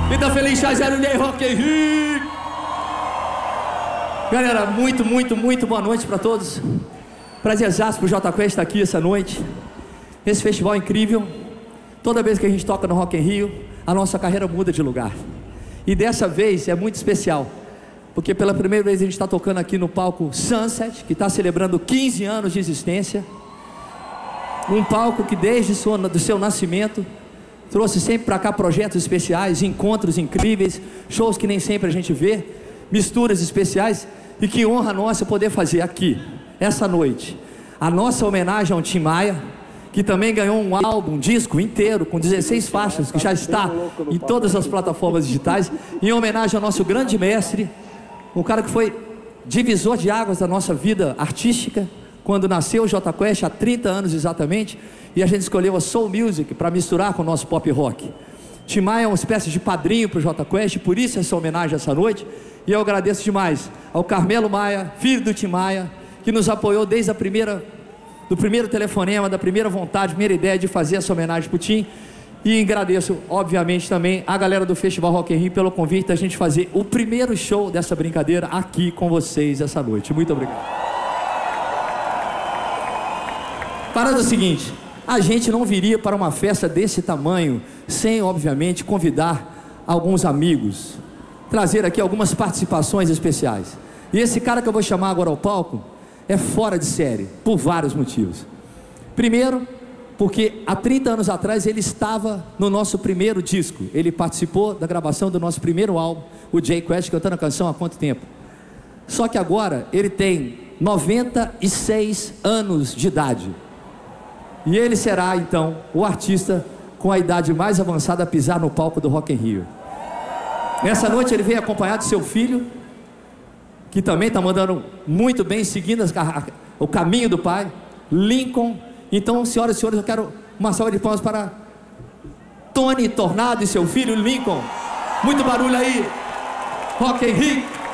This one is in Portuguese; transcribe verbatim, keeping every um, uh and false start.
Vida feliz, Chazero Ney, Rock in Rio. Galera, muito, muito, muito boa noite pra todos. Prazerzaço pro Jota Quest estar aqui essa noite. Esse festival é incrível. Toda vez que a gente toca no Rock in Rio, a nossa carreira muda de lugar. E dessa vez é muito especial, porque pela primeira vez a gente está tocando aqui no palco Sunset, que está celebrando quinze anos de existência. Um palco que desde o seu nascimento trouxe sempre para cá projetos especiais, encontros incríveis, shows que nem sempre a gente vê, misturas especiais, e que honra nossa poder fazer aqui, essa noite, a nossa homenagem ao Tim Maia, que também ganhou um álbum, um disco inteiro, com dezesseis faixas, que já está em todas as plataformas digitais, em homenagem ao nosso grande mestre, um cara que foi divisor de águas da nossa vida artística, quando nasceu o Jota Quest, há trinta anos exatamente, e a gente escolheu a Soul Music para misturar com o nosso pop rock. Tim Maia é uma espécie de padrinho para o Jota Quest, por isso essa homenagem essa noite, e eu agradeço demais ao Carmelo Maia, filho do Tim Maia, que nos apoiou desde a primeira, do primeiro telefonema, da primeira vontade, primeira ideia de fazer essa homenagem para o Tim, e agradeço, obviamente, também a galera do Festival Rock in Rio pelo convite da gente fazer o primeiro show dessa brincadeira aqui com vocês essa noite. Muito obrigado. Parada é o seguinte, a gente não viria para uma festa desse tamanho sem, obviamente, convidar alguns amigos, trazer aqui algumas participações especiais. E esse cara que eu vou chamar agora ao palco é fora de série, por vários motivos. Primeiro, porque há trinta anos atrás ele estava no nosso primeiro disco, ele participou da gravação do nosso primeiro álbum, o Jay Quest, cantando a canção há quanto tempo? Só que agora ele tem noventa e seis anos de idade. E ele será, então, o artista com a idade mais avançada a pisar no palco do Rock in Rio. Nessa noite ele vem acompanhado de seu filho, que também está mandando muito bem, seguindo as, a, o caminho do pai, Lincoln. Então, senhoras e senhores, eu quero uma salva de palmas para Tony Tornado e seu filho, Lincoln. Muito barulho aí, Rock in Rio.